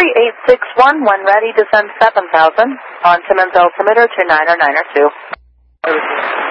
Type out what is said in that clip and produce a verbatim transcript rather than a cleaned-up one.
three eight six one, when ready, descend seven thousand on Timmins altimeter to niner niner two.